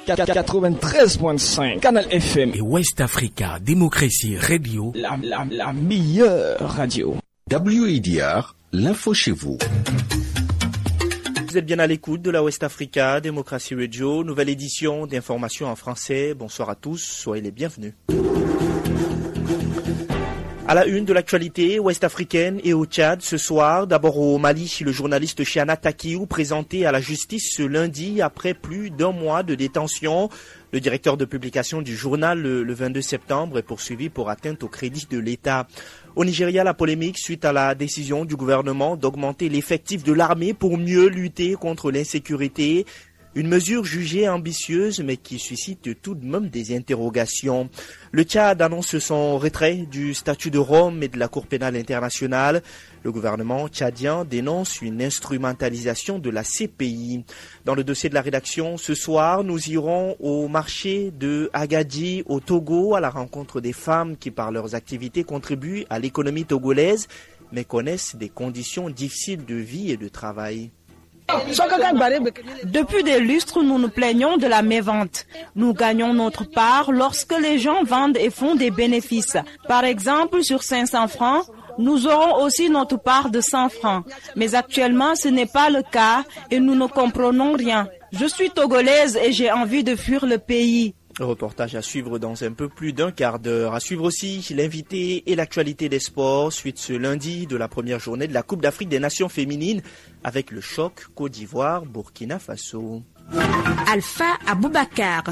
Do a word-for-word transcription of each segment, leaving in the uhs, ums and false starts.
quatre-vingt-treize point cinq, Canal F M. Et West Africa, Démocratie Radio. La, la, la meilleure radio. W I D R, l'info chez vous. Vous êtes bien à l'écoute de la West Africa, Démocratie Radio, nouvelle édition d'informations en français. Bonsoir à tous, soyez les bienvenus. À la une de l'actualité ouest-africaine et au Tchad ce soir, d'abord au Mali, le journaliste Chana Takiou présenté à la justice ce lundi après plus d'un mois de détention. Le directeur de publication du journal le, le vingt-deux septembre est poursuivi pour atteinte au crédit de l'État. Au Nigeria, la polémique suite à la décision du gouvernement d'augmenter l'effectif de l'armée pour mieux lutter contre l'insécurité. Une mesure jugée ambitieuse mais qui suscite tout de même des interrogations. Le Tchad annonce son retrait du statut de Rome et de la Cour pénale internationale. Le gouvernement tchadien dénonce une instrumentalisation de la C P I. Dans le dossier de la rédaction, ce soir, nous irons au marché de Agadi au Togo à la rencontre des femmes qui par leurs activités contribuent à l'économie togolaise mais connaissent des conditions difficiles de vie et de travail. Depuis des lustres, nous nous plaignons de la mévente. Nous gagnons notre part lorsque les gens vendent et font des bénéfices. Par exemple, sur cinq cents francs, nous aurons aussi notre part de cent francs. Mais actuellement, ce n'est pas le cas et nous ne comprenons rien. Je suis togolaise et j'ai envie de fuir le pays. Le reportage à suivre dans un peu plus d'un quart d'heure. À suivre aussi l'invité et l'actualité des sports suite ce lundi de la première journée de la Coupe d'Afrique des Nations féminines avec le choc Côte d'Ivoire-Burkina Faso. Alpha Aboubakar.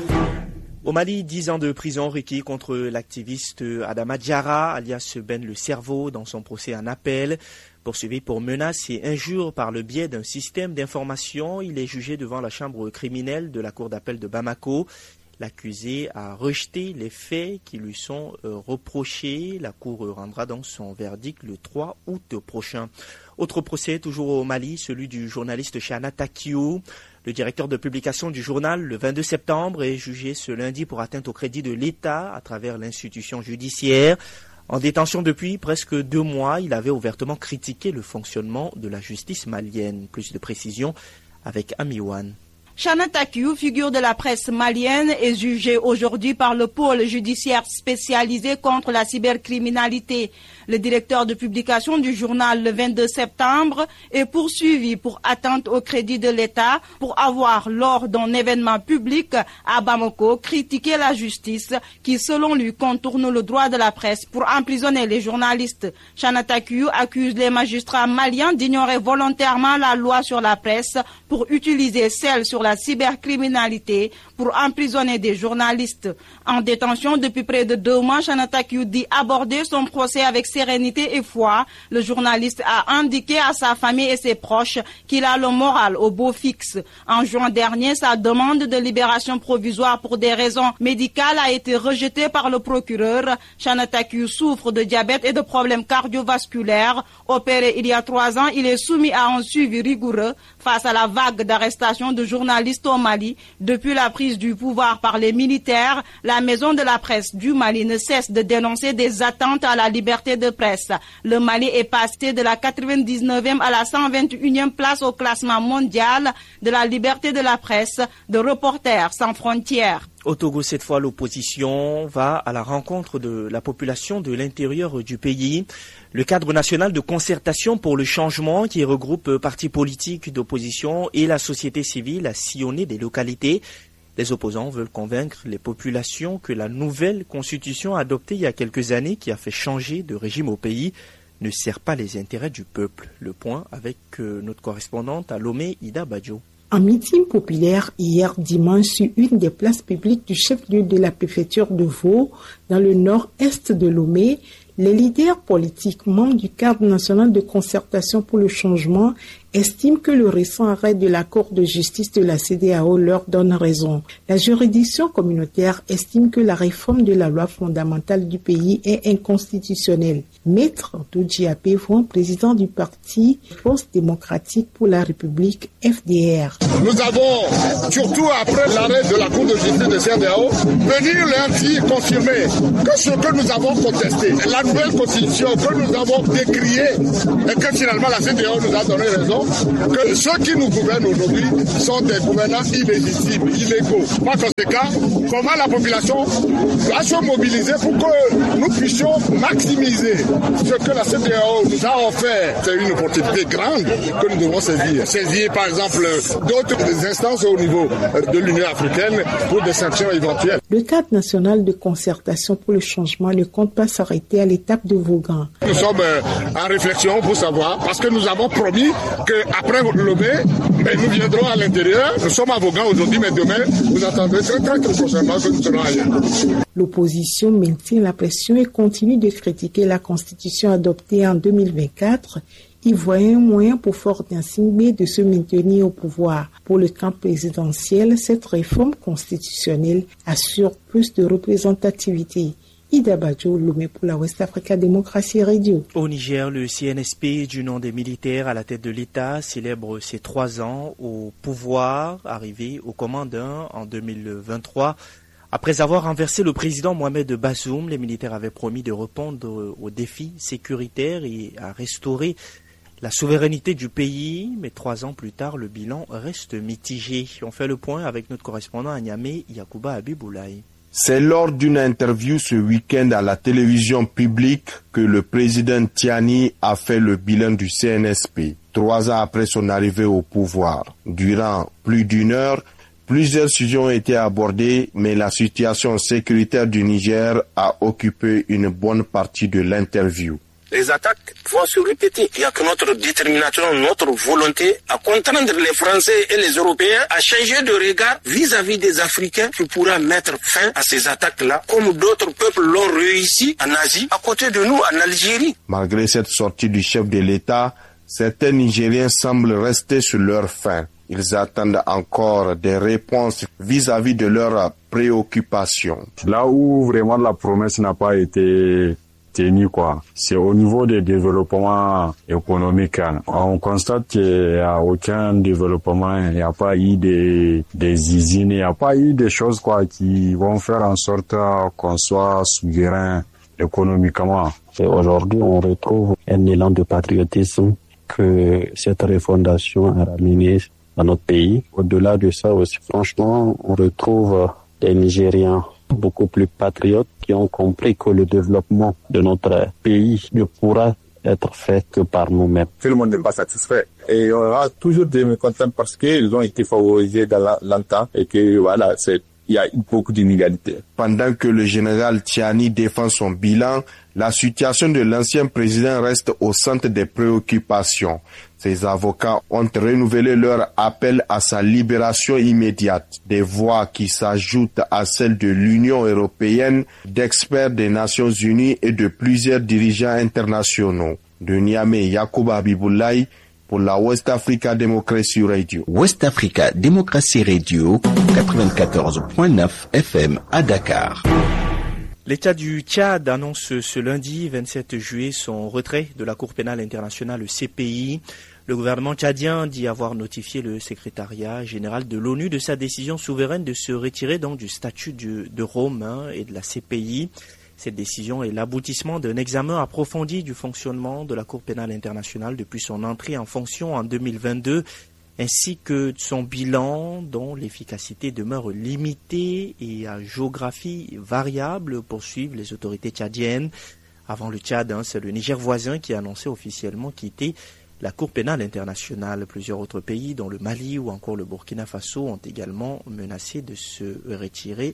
Au Mali, dix ans de prison requis contre l'activiste Adama Diarra, alias Ben le Cerveau, dans son procès en appel. Poursuivi pour menaces et injures par le biais d'un système d'information, il est jugé devant la chambre criminelle de la cour d'appel de Bamako. L'accusé a rejeté les faits qui lui sont euh, reprochés. La Cour rendra donc son verdict le trois août prochain. Autre procès, toujours au Mali, celui du journaliste Chana Takiou. Le directeur de publication du journal, le vingt-deux septembre, est jugé ce lundi pour atteinte au crédit de l'État à travers l'institution judiciaire. En détention depuis presque deux mois, il avait ouvertement critiqué le fonctionnement de la justice malienne. Plus de précisions avec Amiwan. Chana Takiou, figure de la presse malienne, est jugé aujourd'hui par le pôle judiciaire spécialisé contre la cybercriminalité. Le directeur de publication du journal le vingt-deux septembre est poursuivi pour atteinte au crédit de l'État pour avoir, lors d'un événement public à Bamako, critiqué la justice qui, selon lui, contourne le droit de la presse pour emprisonner les journalistes. Chana Takiou accuse les magistrats maliens d'ignorer volontairement la loi sur la presse pour utiliser celle sur la la cybercriminalité pour emprisonner des journalistes. En détention depuis près de deux mois, Chana Takiou dit aborder son procès avec sérénité et foi. Le journaliste a indiqué à sa famille et ses proches qu'il a le moral au beau fixe. En juin dernier, sa demande de libération provisoire pour des raisons médicales a été rejetée par le procureur. Chana Takiou souffre de diabète et de problèmes cardiovasculaires. Opéré il y a trois ans, il est soumis à un suivi rigoureux face à la vague d'arrestations de journalistes au Mali. Depuis la prise du pouvoir par les militaires, la maison de la presse du Mali ne cesse de dénoncer des atteintes à la liberté de presse. Le Mali est passé de la quatre-vingt-dix-neuvième à la cent vingt et unième place au classement mondial de la liberté de la presse de Reporters sans frontières. Au Togo, cette fois, l'opposition va à la rencontre de la population de l'intérieur du pays. Le cadre national de concertation pour le changement, qui regroupe partis politiques d'opposition et la société civile, a sillonné des localités. Les opposants veulent convaincre les populations que la nouvelle constitution adoptée il y a quelques années, qui a fait changer de régime au pays, ne sert pas les intérêts du peuple. Le point avec euh, notre correspondante à Lomé, Ida Badjo. Un meeting populaire hier dimanche sur une des places publiques du chef-lieu de la préfecture de Vaud, dans le nord-est de Lomé, les leaders politiques membres du cadre national de concertation pour le changement estiment que le récent arrêt de la Cour de justice de la C E D E A O leur donne raison. La juridiction communautaire estime que la réforme de la loi fondamentale du pays est inconstitutionnelle. Maître Doudji Apevouan, président du parti Force démocratique pour la République, F D R. Nous avons, surtout après l'arrêt de la Cour de justice de C E D E A O, venir leur dire, confirmer que ce que nous avons contesté, la nouvelle constitution que nous avons décriée et que finalement la C E D E A O nous a donné raison, population que ceux qui nous gouvernent aujourd'hui sont des gouvernants illégitimes, illégaux. Par conséquent, comment la population va se mobiliser pour que nous puissions maximiser ce que la C E D E A O nous a offert. C'est une opportunité grande que nous devons saisir. Saisir par exemple d'autres instances au niveau de l'Union africaine pour des sanctions éventuelles. Le cadre national de concertation pour le changement ne compte pas s'arrêter à l'étape de Vaughan. Nous sommes en réflexion pour savoir, parce que nous avons promis qu'après Lomé, mais nous viendrons à l'intérieur. Nous sommes à Vaughan aujourd'hui, mais demain, vous attendrez très très très prochainement que nous serons ailleurs. L'opposition maintient la pression et continue de critiquer la constitution adoptée en deux mille vingt-quatre. Il voyait un moyen pour Faure Gnassingbé de se maintenir au pouvoir. Pour le camp présidentiel, cette réforme constitutionnelle assure plus de représentativité. Ida Badjo, Lomé pour la West Africa Démocratie Radio. Au Niger, le C N S P, du nom des militaires à la tête de l'État, célèbre ses trois ans au pouvoir, arrivé aux commandes en deux mille vingt-trois. Après avoir renversé le président Mohamed Bazoum, les militaires avaient promis de répondre aux défis sécuritaires et à restaurer la souveraineté du pays, mais trois ans plus tard, le bilan reste mitigé. On fait le point avec notre correspondant à Niamey, Yacouba Abiboulaye. C'est lors d'une interview ce week-end à la télévision publique que le président Tiani a fait le bilan du C N S P, trois ans après son arrivée au pouvoir. Durant plus d'une heure, plusieurs sujets ont été abordés, mais la situation sécuritaire du Niger a occupé une bonne partie de l'interview. Les attaques vont se répéter. Il n'y a que notre détermination, notre volonté à contraindre les Français et les Européens à changer de regard vis-à-vis des Africains qui pourra mettre fin à ces attaques-là, comme d'autres peuples l'ont réussi en Asie, à côté de nous, en Algérie. Malgré cette sortie du chef de l'État, certains Nigériens semblent rester sur leur faim. Ils attendent encore des réponses vis-à-vis de leurs préoccupations. Là où vraiment la promesse n'a pas été tenue, quoi, c'est au niveau des développements économiques. On constate qu'il n'y a aucun développement, il n'y a pas eu des, des usines, il n'y a pas eu des choses, quoi, qui vont faire en sorte qu'on soit souverain économiquement. Et aujourd'hui, on retrouve un élan de patriotisme que cette refondation a ramené dans notre pays. Au-delà de ça aussi, franchement, on retrouve des Nigériens beaucoup plus patriotes qui ont compris que le développement de notre pays ne pourra être fait que par nous-mêmes. Tout le monde n'est pas satisfait. Et il y aura toujours des mécontents parce qu'ils ont été favorisés dans longtemps et que voilà, c'est il y a beaucoup d'inégalités. Pendant que le général Tiani défend son bilan, la situation de l'ancien président reste au centre des préoccupations. Ses avocats ont renouvelé leur appel à sa libération immédiate. Des voix qui s'ajoutent à celles de l'Union européenne, d'experts des Nations Unies et de plusieurs dirigeants internationaux. De Niamey, Yacouba Abiboulaye pour la West Africa Democracy Radio. West Africa Democracy Radio, quatre-vingt-quatorze point neuf F M à Dakar. L'État du Tchad annonce ce lundi vingt-sept juillet son retrait de la Cour pénale internationale, le C P I. Le gouvernement tchadien dit avoir notifié le secrétariat général de l'ONU de sa décision souveraine de se retirer donc du statut de, de Rome hein, et de la C P I. Cette décision est l'aboutissement d'un examen approfondi du fonctionnement de la Cour pénale internationale depuis son entrée en fonction en deux mille vingt-deux, ainsi que de son bilan dont l'efficacité demeure limitée et à géographie variable, poursuivent les autorités tchadiennes. Avant le Tchad, hein, c'est le Niger voisin qui a annoncé officiellement quitter la Cour pénale internationale. Plusieurs autres pays, dont le Mali ou encore le Burkina Faso, ont également menacé de se retirer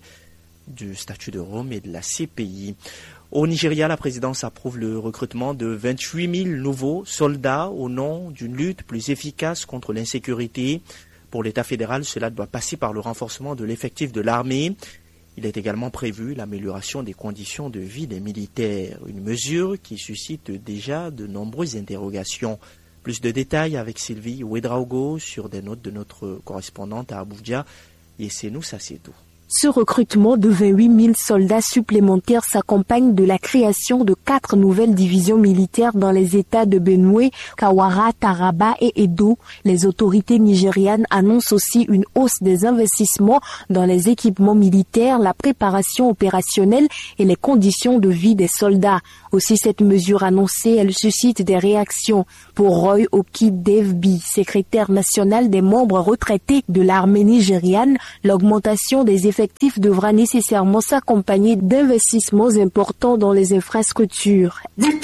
du statut de Rome et de la C P I. Au Nigeria, la présidence approuve le recrutement de vingt-huit mille nouveaux soldats au nom d'une lutte plus efficace contre l'insécurité. Pour l'État fédéral, cela doit passer par le renforcement de l'effectif de l'armée. Il est également prévu l'amélioration des conditions de vie des militaires, une mesure qui suscite déjà de nombreuses interrogations. Plus de détails avec Sylvie Ouedraogo sur des notes de notre correspondante à Abuja, Yesenou Sassedou. Ce recrutement de vingt-huit mille soldats supplémentaires s'accompagne de la création de quatre nouvelles divisions militaires dans les États de Benue, Kawara, Taraba et Edo. Les autorités nigérianes annoncent aussi une hausse des investissements dans les équipements militaires, la préparation opérationnelle et les conditions de vie des soldats. Aussi, cette mesure annoncée, elle suscite des réactions. Pour Roy Oki-Devbi, secrétaire national des membres retraités de l'armée nigériane, l'augmentation des effectifs devra nécessairement s'accompagner d'investissements importants dans les infrastructures.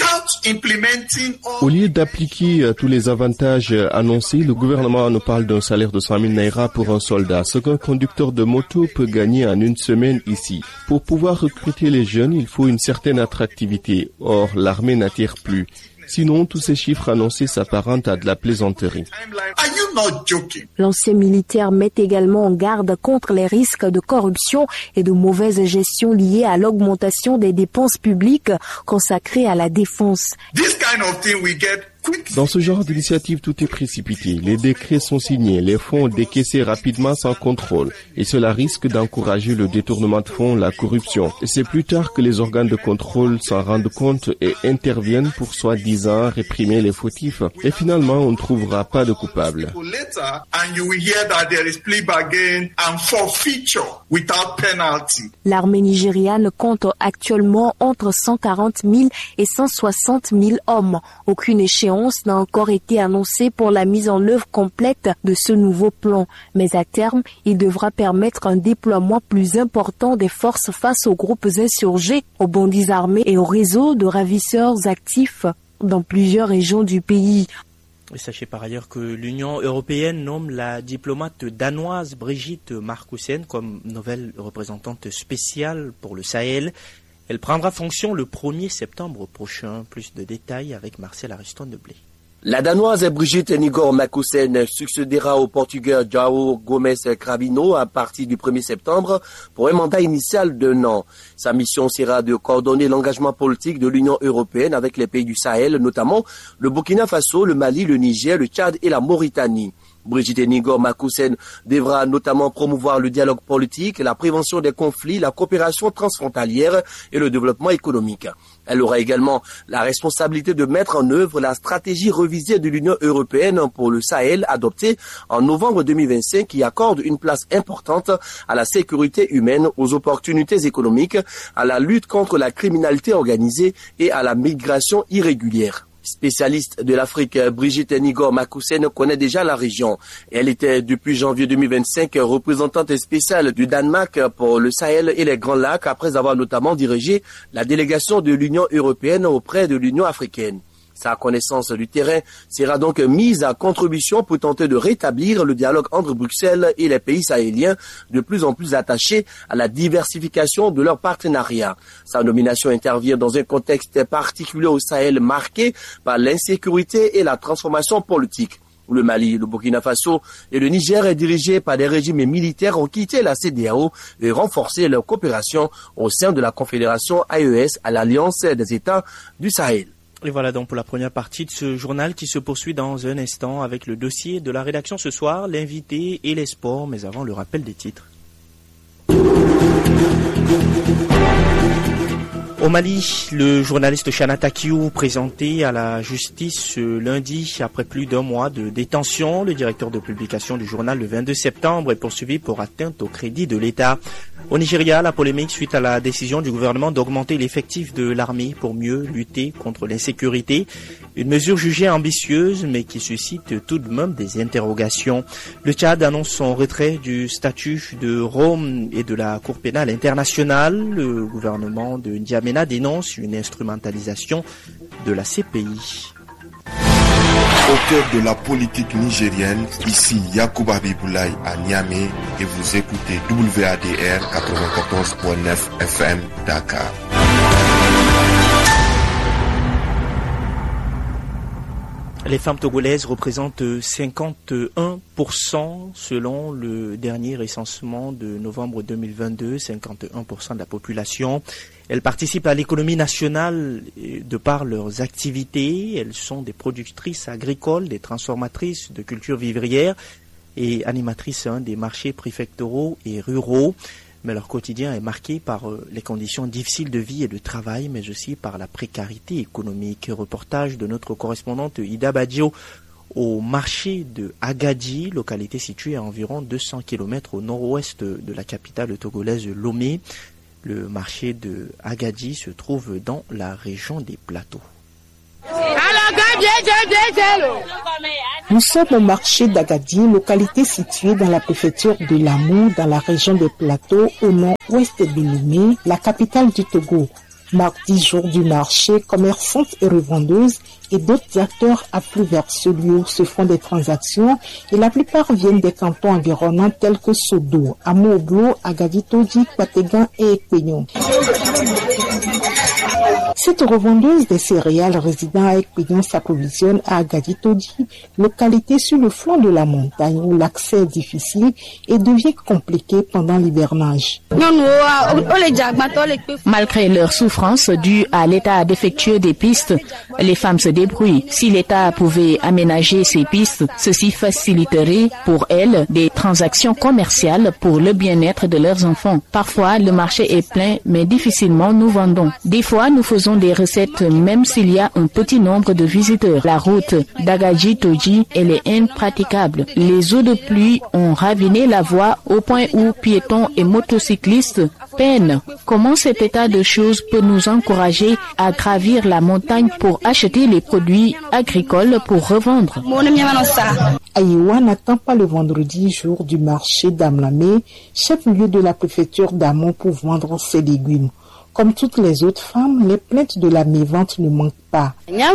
Au lieu d'appliquer tous les avantages annoncés, le gouvernement nous parle d'un salaire de cent mille naira pour un soldat, ce qu'un conducteur de moto peut gagner en une semaine ici. Pour pouvoir recruter les jeunes, il faut une certaine attractivité. Or, l'armée n'attire plus. Sinon, tous ces chiffres annoncés s'apparentent à de la plaisanterie. L'ancien militaire met également en garde contre les risques de corruption et de mauvaise gestion liés à l'augmentation des dépenses publiques consacrées à la défense. Dans ce genre d'initiative, tout est précipité. Les décrets sont signés, les fonds décaissés rapidement sans contrôle. Et cela risque d'encourager le détournement de fonds, la corruption. Et c'est plus tard que les organes de contrôle s'en rendent compte et interviennent pour soi-disant réprimer les fautifs. Et finalement, on ne trouvera pas de coupable. L'armée nigériane compte actuellement entre cent quarante mille et cent soixante mille hommes. Aucune échéance n'a encore été annoncée pour la mise en œuvre complète de ce nouveau plan. Mais à terme, il devra permettre un déploiement plus important des forces face aux groupes insurgés, aux bandits armés et aux réseaux de ravisseurs actifs dans plusieurs régions du pays. Et sachez par ailleurs que l'Union européenne nomme la diplomate danoise Brigitte Markussen comme nouvelle représentante spéciale pour le Sahel. Elle prendra fonction le premier septembre prochain. Plus de détails avec Marcel Ariston de Blé. La Danoise Brigitte Nigor Markussen succédera au Portugais João Gomes Cravino à partir du premier septembre pour un mandat initial d'un an. Sa mission sera de coordonner l'engagement politique de l'Union européenne avec les pays du Sahel, notamment le Burkina Faso, le Mali, le Niger, le Tchad et la Mauritanie. Brigitte Nigor Markussen devra notamment promouvoir le dialogue politique, la prévention des conflits, la coopération transfrontalière et le développement économique. Elle aura également la responsabilité de mettre en œuvre la stratégie revisée de l'Union européenne pour le Sahel adoptée en novembre deux mille vingt-cinq qui accorde une place importante à la sécurité humaine, aux opportunités économiques, à la lutte contre la criminalité organisée et à la migration irrégulière. Spécialiste de l'Afrique, Brigitte Nigor Markussen connaît déjà la région. Elle était depuis janvier deux mille vingt-cinq représentante spéciale du Danemark pour le Sahel et les Grands Lacs après avoir notamment dirigé la délégation de l'Union européenne auprès de l'Union africaine. Sa connaissance du terrain sera donc mise à contribution pour tenter de rétablir le dialogue entre Bruxelles et les pays sahéliens, de plus en plus attachés à la diversification de leur partenariat. Sa nomination intervient dans un contexte particulier au Sahel marqué par l'insécurité et la transformation politique. Le Mali, le Burkina Faso et le Niger, dirigés par des régimes militaires, ont quitté la C E D E A O et renforcé leur coopération au sein de la Confédération A E S, à l'Alliance des États du Sahel. Et voilà donc pour la première partie de ce journal qui se poursuit dans un instant avec le dossier de la rédaction ce soir, l'invité et les sports, mais avant le rappel des titres. Au Mali, le journaliste Chana Takiou présenté à la justice ce lundi après plus d'un mois de détention. Le directeur de publication du journal le vingt-deux septembre est poursuivi pour atteinte au crédit de l'État. Au Nigeria, la polémique suite à la décision du gouvernement d'augmenter l'effectif de l'armée pour mieux lutter contre l'insécurité. Une mesure jugée ambitieuse mais qui suscite tout de même des interrogations. Le Tchad annonce son retrait du statut de Rome et de la Cour pénale internationale. Le gouvernement de N'Djamena dénonce une instrumentalisation de la C P I. Au cœur de la politique nigérienne, ici Yacouba Biboulaye à Niamey et vous écoutez W A D R quatre-vingt-quatorze point neuf F M Dakar. Les femmes togolaises représentent cinquante et un pour cent selon le dernier recensement de novembre deux mille vingt-deux, cinquante et un pour cent de la population. Elles participent à l'économie nationale de par leurs activités. Elles sont des productrices agricoles, des transformatrices de cultures vivrières et animatrices hein, des marchés préfectoraux et ruraux. mais leur quotidien est marqué par euh, les conditions difficiles de vie et de travail, mais aussi par la précarité économique. Reportage de notre correspondante Ida Badio au marché de Agadi, localité située à environ deux cents kilomètres au nord-ouest de la capitale togolaise Lomé. Le marché de Agadi se trouve dans la région des Plateaux. Nous sommes au marché d'Agadi, localité située dans la préfecture de Lamou, dans la région des Plateaux, au nord-ouest de Lomé, la capitale du Togo. Mardi, jour du marché, commerçantes et revendeuses et d'autres acteurs affluent vers ce lieu où se font des transactions et la plupart viennent des cantons environnants tels que Sodo, Amoblo, Agadi, Toji, Kwategan et Ekpeyon. Cette revendeuse des céréales résidant à Ekpeyon s'approvisionne à Agadi Toji, localité sur le flanc de la montagne où l'accès est difficile et devient compliqué pendant l'hivernage. Malgré leur souffrance due à l'état défectueux des pistes, les femmes se débrouillent. Si l'État pouvait aménager ces pistes, ceci faciliterait pour elles des transactions commerciales pour le bien-être de leurs enfants. Parfois, le marché est plein, mais difficilement nous vendons. Des fois, nous faisons des recettes même s'il y a un petit nombre de visiteurs. La route d'Agadi-Toji, elle est impraticable. Les eaux de pluie ont raviné la voie au point où piétons et motocyclistes peinent. Comment cet état de choses peut nous encourager à gravir la montagne pour acheter les produits agricoles pour revendre? Aïwa n'attend pas le vendredi, jour du marché d'Amlamé, chef-lieu de la préfecture d'Amon, pour vendre ses légumes. Comme toutes les autres femmes, les plaintes de la mévente ne manquent pas.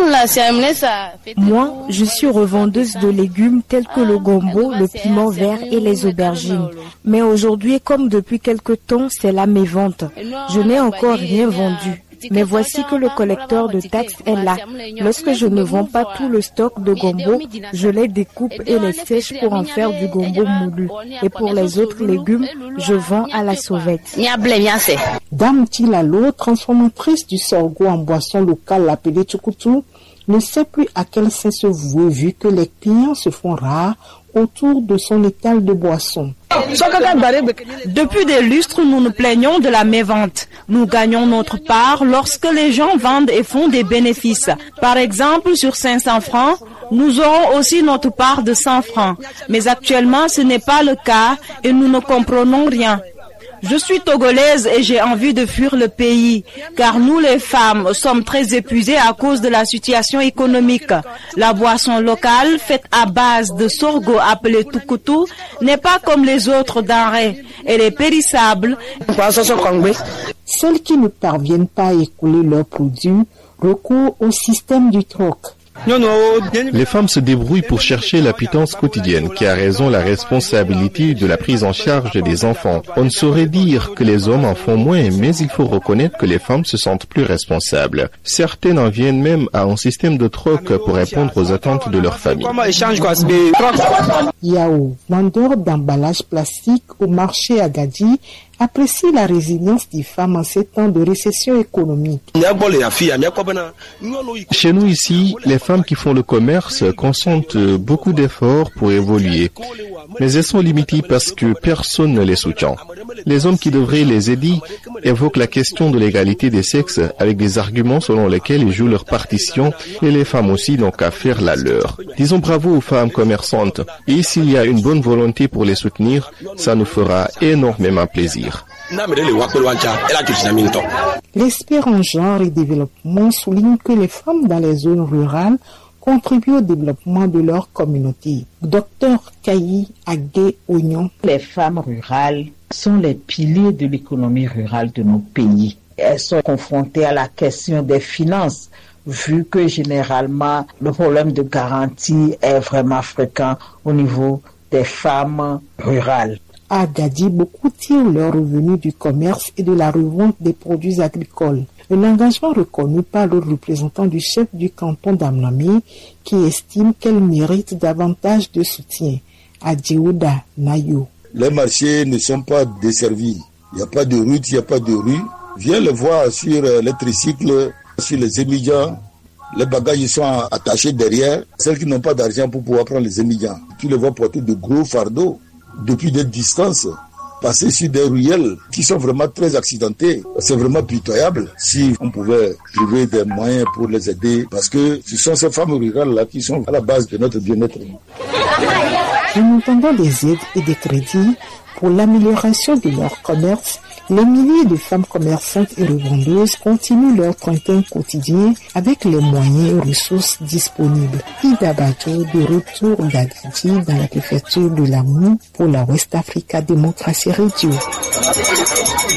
Moi, je suis revendeuse de légumes tels que le gombo, le piment vert et les aubergines. Mais aujourd'hui, comme depuis quelque temps, c'est la mévente. Je n'ai encore rien vendu. Mais voici que le collecteur de taxes est là. Lorsque je ne vends pas tout le stock de gombo, je les découpe et les sèche pour en faire du gombo moulu. Et pour les autres légumes, je vends à la sauvette. Dame Tilalo, transformatrice du sorgho en boisson locale appelée Tchukutu, ne sait plus à quel sein se vouer vu que les clients se font rares autour de son étal de boissons. Depuis des lustres, nous nous plaignons de la mévente. Nous gagnons notre part lorsque les gens vendent et font des bénéfices. Par exemple, sur cinq cents francs, nous aurons aussi notre part de cent francs. Mais actuellement, ce n'est pas le cas et nous ne comprenons rien. Je suis togolaise et j'ai envie de fuir le pays, car nous les femmes sommes très épuisées à cause de la situation économique. La boisson locale, faite à base de sorgho appelé tukutu, n'est pas comme les autres denrées. Elle est périssable. Celles qui ne parviennent pas à écouler leurs produits recourent au système du troc. Les femmes se débrouillent pour chercher la pitance quotidienne, qui a raison la responsabilité de la prise en charge des enfants. On ne saurait dire que les hommes en font moins, mais il faut reconnaître que les femmes se sentent plus responsables. Certaines en viennent même à un système de troc pour répondre aux attentes de leur famille. Yao, vendeur d'emballage plastique au marché Agadi, apprécie la résilience des femmes en ces temps de récession économique. Chez nous ici, les femmes qui font le commerce consentent beaucoup d'efforts pour évoluer. Mais elles sont limitées parce que personne ne les soutient. Les hommes qui devraient les aider évoquent la question de l'égalité des sexes avec des arguments selon lesquels ils jouent leur partition et les femmes aussi n'ont qu'à faire la leur. Disons bravo aux femmes commerçantes et s'il y a une bonne volonté pour les soutenir, ça nous fera énormément plaisir. L'expert en genre et développement souligne que les femmes dans les zones rurales contribuent au développement de leur communauté. Docteur Kayi Agé Ognon. Les femmes rurales sont les piliers de l'économie rurale de nos pays. Elles sont confrontées à la question des finances, vu que généralement le problème de garantie est vraiment fréquent au niveau des femmes rurales. À Agadi, beaucoup tirent leurs revenus du commerce et de la revente des produits agricoles. Un engagement reconnu par le représentant du chef du canton d'Amlamé qui estime qu'elle mérite davantage de soutien. Adjouda Nayo. Les marchés ne sont pas desservis. Il n'y a pas de route, il n'y a pas de rue. Viens le voir sur les tricycles, sur les émigrants. Les bagages sont attachés derrière. Celles qui n'ont pas d'argent pour pouvoir prendre les émigrants. Tu les vois porter de gros fardeaux depuis des distances. passer sur des ruelles qui sont vraiment très accidentés. C'est vraiment pitoyable. Si on pouvait trouver des moyens pour les aider, parce que ce sont ces femmes rurales-là qui sont à la base de notre bien-être. En entendant des aides et des crédits pour l'amélioration de leur commerce, les milliers de femmes commerçantes et revendeuses continuent leur train quotidien avec les moyens et ressources disponibles. Ida Bato, de retour d'Adadi dans la préfecture de Lamou pour la West Africa Démocratie Radio.